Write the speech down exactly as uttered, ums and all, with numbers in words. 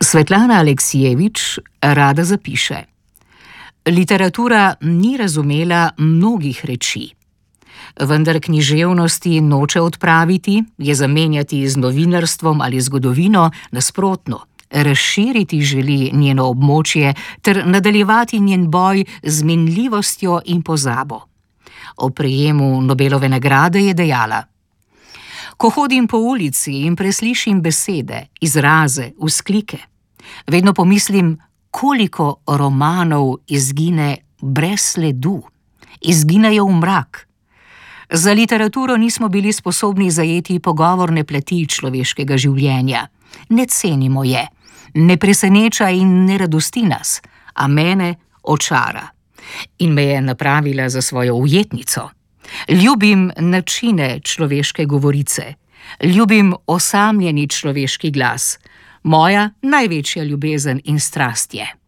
Svetlana Aleksijevič rada zapiše: literatura ni razumela mnogih reči, vendar književnosti noče odpraviti, je zamenjati z novinarstvom ali zgodovino, nasprotno, razširiti želi njeno območje ter nadaljevati njen boj z minljivostjo in pozabo. O prejemu Nobelove nagrade je dejala: ko hodim po ulici in preslišim besede, izraze, vzklike, vedno pomislim, koliko romanov izgine brez sledu, izginejo v mrak. Za literaturo nismo bili sposobni zajeti pogovorne plati človeškega življenja. Ne cenimo je, ne preseneča in ne radosti nas, a mene očara. In me je napravila za svojo ujetnico. Ljubim načine človeške govorice, ljubim osamljeni človeški glas. Moja največja ljubezen in strast je.